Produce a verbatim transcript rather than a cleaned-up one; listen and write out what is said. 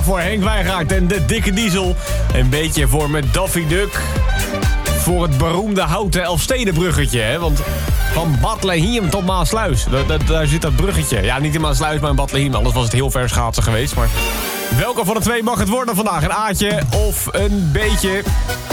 voor Henk Wijngaard en de Dikke Diesel. Een beetje voor met Daffy Duck. Voor het beroemde houten Elfstedenbruggetje, hè? Want van Bethlehem tot Maasluis, daar, daar, daar zit dat bruggetje. Ja, niet in Maasluis, maar in Bethlehem. Anders was het heel ver schaatsen geweest. Maar welke van de twee mag het worden vandaag? Een A'tje of een B'tje?